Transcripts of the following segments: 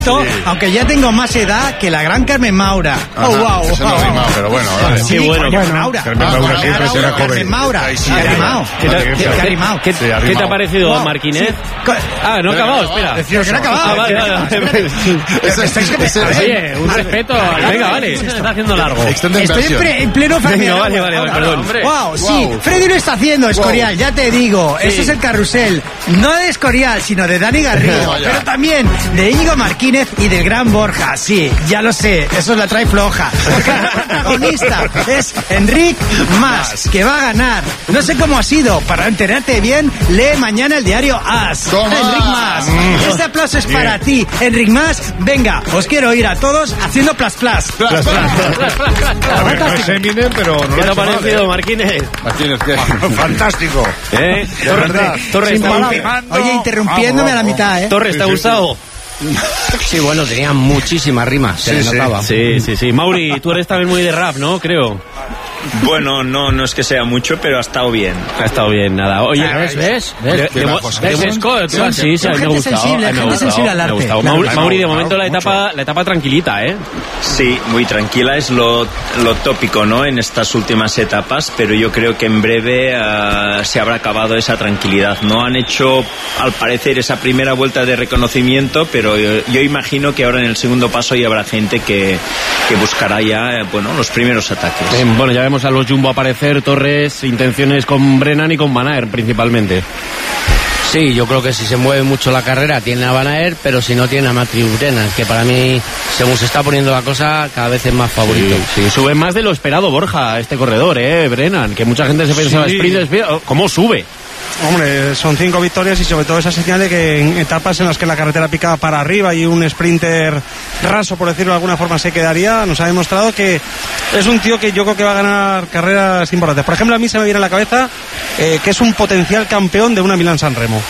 Aunque ya tengo más edad que la gran Carmen Maura. Ajá, wow. Eso no rima, pero bueno. Vale. Sí, bueno. Maura. Carmen Maura siempre será joven. Carmen Maura. ¿Qué te ha parecido, Marquínez? No ha acabado, espera. Pero que no ha acabado. Vale. Oye, un respeto. Venga, vale. Se está haciendo largo. Estoy en pleno Venga, vale, perdón. Wow, sí. Freddy lo está haciendo, Escorial, ya te digo. Ese es el carrusel. No de Escorial, sino de Dani Garrido. Pero también de Íñigo Marquínez y del gran Borja. Sí, ya lo sé, eso la trae floja. Porque el protagonista es Enric Mas, que va a ganar. No sé cómo ha sido, para enterarte bien, lee mañana el diario AS. Enric Mas. Este aplauso es para ti, Enric Mas. Venga, os quiero oír a todos haciendo plas. A ver, no es Eminem, pero no. ¿Qué te ha parecido, Marquínez? Fantástico. De verdad. Torres, oye, interrumpiéndome a la mitad, Torres, ¿te ha gustado? Sí, bueno, tenía muchísimas rimas, se le notaba. Sí. Mauri, tú eres también muy de rap, ¿no? Creo. Bueno, no es que sea mucho, pero ha estado bien. Ha estado bien, nada. Oye, ¿ves? Sí, me ha gustado. Mauri, de momento la etapa tranquilita, ¿eh? Sí, muy tranquila, es lo tópico, ¿no? En estas últimas etapas, pero yo creo que en breve se habrá acabado esa tranquilidad. No han hecho, al parecer, esa primera vuelta de reconocimiento, pero yo imagino que ahora en el segundo paso ya habrá gente que buscará ya, los primeros ataques. Bueno, ya vemos a los Jumbo aparecer, Torres, intenciones con Brennan y con Van Aert principalmente. Sí, yo creo que si se mueve mucho la carrera tiene a Van Aert, pero si no tiene a Matthew Brennan, que para mí, según se está poniendo la cosa, cada vez es más favorito. Sí, sube más de lo esperado, Borja, este corredor, Brennan, que mucha gente se pensaba sprint, ¿cómo sube? Hombre, son 5 victorias y sobre todo esa señal de que en etapas en las que la carretera pica para arriba y un sprinter raso, por decirlo de alguna forma, se quedaría, nos ha demostrado que es un tío que yo creo que va a ganar carreras importantes. Por ejemplo, a mí se me viene a la cabeza que es un potencial campeón de una Milán-San Remo.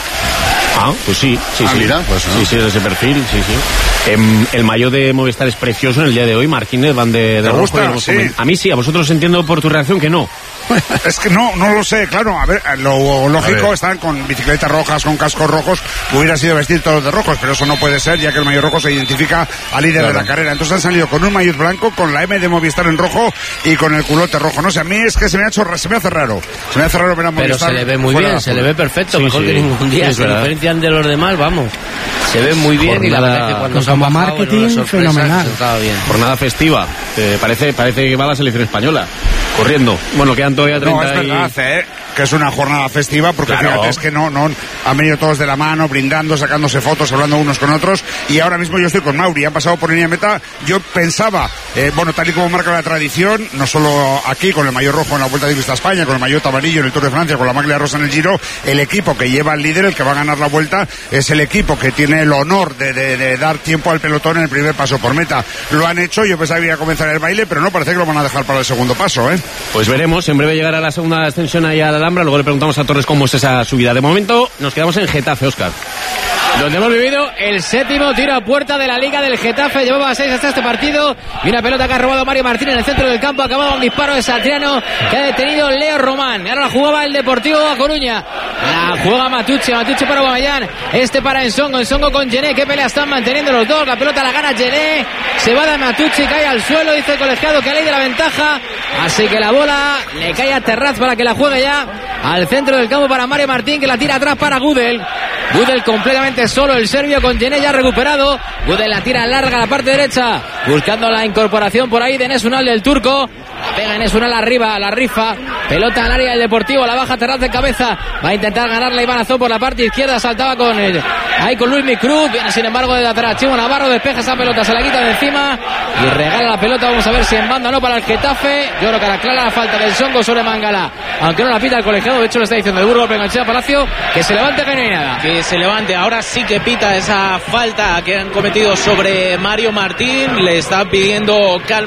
Pues sí. Mira, pues no. Sí, de ese perfil, sí. El maillot de Movistar es precioso en el día de hoy. Marquínez van de rojo. Gusta? Sí. A mí sí, a vosotros entiendo por tu reacción que no. Es que no lo sé, claro. A ver, lo lógico, están con bicicletas rojas, con cascos rojos. Hubiera sido vestir todos de rojos, pero eso no puede ser, ya que el maillot rojo se identifica al líder de la carrera. Entonces han salido con un maillot blanco, con la M de Movistar en rojo y con el culote rojo. No sé, a mí es que se me hace raro. Se me hace raro ver a Movistar. Pero se le ve muy bien, se le ve perfecto, mejor que ningún día. Se diferencian de los demás, vamos. Se ve muy bien y la verdad es que cuando se han bajado, marketing fenomenal. Jornada festiva. Parece que va a la selección española. Corriendo. Bueno, quedan todavía 30 es verdad, que es una jornada festiva, porque fíjate, es que no han venido todos de la mano, brindando, sacándose fotos, hablando unos con otros, y ahora mismo yo estoy con Mauri, han pasado por línea de meta. Yo pensaba, tal y como marca la tradición, no solo aquí con el maillot rojo en la Vuelta Ciclista a España, con el maillot amarillo en el Tour de Francia, con la maglia rosa en el Giro, el equipo que lleva al líder, el que va a ganar la Vuelta, es el equipo que tiene el honor de dar tiempo al pelotón en el primer paso por meta. Lo han hecho, yo pensaba que iba a comenzar el baile, pero no, parece que lo van a dejar para el segundo paso, Pues veremos, en breve llegará la segunda ascensión ahí a la Alhambra, luego le preguntamos a Torres cómo es esa subida. De momento nos quedamos en Getafe, Óscar. Donde hemos vivido el séptimo tiro a puerta de la Liga del Getafe. Llevaba 6 hasta este partido. Y una pelota que ha robado Mario Martín en el centro del campo. Acababa un disparo de Satriano que ha detenido Leo Román. Ahora la jugaba el Deportivo A Coruña. La juega Matucci para Aubameyang. Para Ensongo con Gené. Qué pelea están manteniendo los dos. La pelota la gana Gené. Se va de Matucci, cae al suelo. Dice el colegiado que ha leído la ventaja. Así que la bola le cae a Terraz para que la juegue ya al centro del campo para Mario Martín, que la tira atrás para Gudel. Gudel completamente solo, el serbio con Gené ya recuperado. Gudel la tira larga a la parte derecha, buscando la incorporación por ahí de Enes Unal del turco. La pega Enes Unal arriba, la rifa. Pelota al área del Deportivo, la baja Terraz de cabeza. Va a intentar ganarla Iván Azón por la parte izquierda. Saltaba con Luis Micruz. Viene sin embargo de atrás Chimo Navarro, despeja esa pelota, se la quita de encima y regala la pelota. Vamos a ver si en banda o no para el Getafe. Yo creo que la clara la falta del Songo sobre Mangala, aunque no la pita el colegiado. De hecho lo está diciendo el Burgos, Bengochea Palacio, que se levante, que no hay nada. Que se levante, ahora sí que pita esa falta que han cometido sobre Mario Martín. Le está pidiendo calma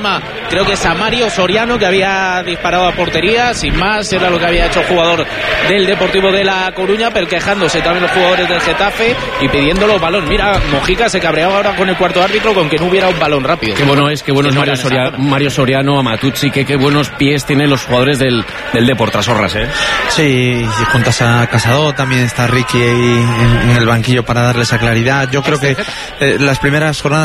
creo que es a Mario Soriano, que había disparado a portería, sin más, era lo que había hecho el jugador del Deportivo de La Coruña, pero quejándose también los jugadores del Getafe y pidiéndolo balón. Mira, Mojica se cabreaba ahora con el cuarto árbitro con que no hubiera un balón rápido. Qué bueno es Mario Soriano, Amatucci, qué buenos pies tienen los jugadores del Depor tras Orras, ¿eh? Sí, y juntas a Casado también está Ricky ahí en el banquillo para darle esa claridad. Yo creo que las primeras jornadas